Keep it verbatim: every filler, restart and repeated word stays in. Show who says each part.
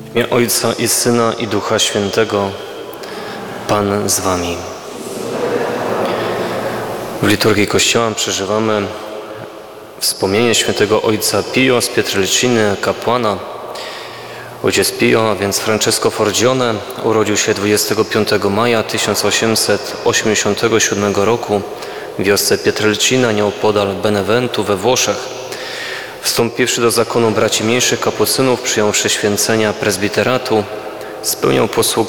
Speaker 1: W imię Ojca i Syna i Ducha Świętego. Pan z wami. W liturgii Kościoła przeżywamy wspomnienie świętego ojca Pio z Pietrelciny, kapłana. Ojciec Pio, a więc Francesco Forgione, urodził się dwudziestego piątego maja tysiąc osiemset osiemdziesiątego siódmego roku w wiosce Pietrelcina nieopodal Beneventu we Włoszech. Wstąpiwszy do zakonu braci mniejszych kapucynów, przyjąwszy święcenia prezbiteratu, spełniał posługę